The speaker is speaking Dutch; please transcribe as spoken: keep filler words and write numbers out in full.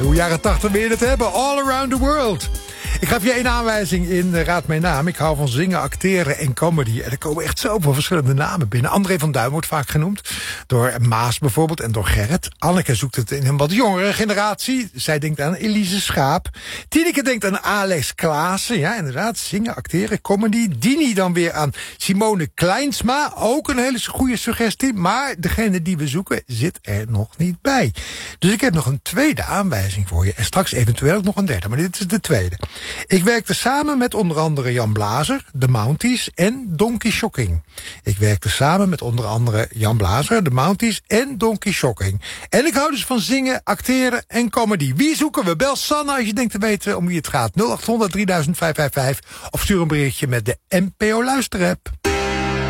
Hoe jaren tachtig wil je het hebben? All around the world. Ik gaf je één aanwijzing in Raad Mijn Naam. Ik hou van zingen, acteren en comedy. En er komen echt zoveel verschillende namen binnen. André van Duin wordt vaak genoemd. Door Maas bijvoorbeeld en door Gerrit. Anneke zoekt het in een wat jongere generatie. Zij denkt aan Elise Schaap. Tineke denkt aan Alex Klaassen. Ja, inderdaad, zingen, acteren, comedy. Dini dan weer aan Simone Kleinsma. Ook een hele goede suggestie. Maar degene die we zoeken zit er nog niet bij. Dus ik heb nog een tweede aanwijzing voor je. En straks eventueel ook nog een derde. Maar dit is de tweede. Ik werkte samen met onder andere Jan Blazer, de Mounties en Donkey Shocking. Ik werkte samen met onder andere Jan Blazer, de Mounties en Donkey Shocking. En ik hou dus van zingen, acteren en comedy. Wie zoeken we? Bel Sanne als je denkt te weten om wie het gaat. nul acht honderd drieduizend vijfhonderdvijfenvijftig of stuur een berichtje met de N P O Luisterapp.